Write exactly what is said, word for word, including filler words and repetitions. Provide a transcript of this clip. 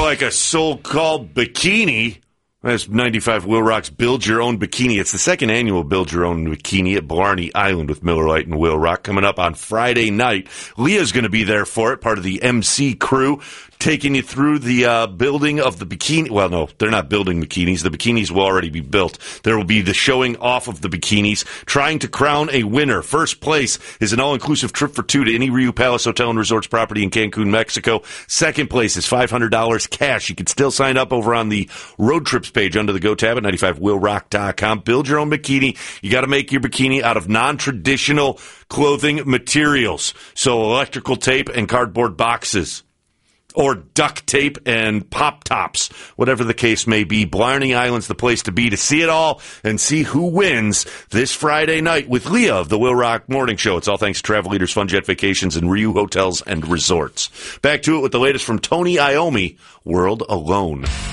like a so-called bikini. That's ninety-five Will Rock's Build Your Own Bikini. It's the second annual Build Your Own Bikini at Blarney Island with Miller Lite and Will Rock coming up on Friday night. Leah's going to be there for it, part of the M C crew, taking you through the uh, building of the bikini. Well, no, they're not building bikinis. The bikinis will already be built. There will be the showing off of the bikinis, trying to crown a winner. First place is an all-inclusive trip for two to any Riu Palace Hotel and Resorts property in Cancun, Mexico. Second place is five hundred dollars cash. You can still sign up over on the road trips page under the Go tab at ninety-five will rock dot com. Build your own bikini. You got to make your bikini out of non-traditional clothing materials. So electrical tape and cardboard boxes. Or duct tape and pop tops, whatever the case may be. Blarney Island's the place to be to see it all and see who wins this Friday night with Leah of the Will Rock Morning Show. It's all thanks to Travel Leaders, Fun Jet Vacations, and Riu Hotels and Resorts. Back to it with the latest from Tony Iommi, World Alone.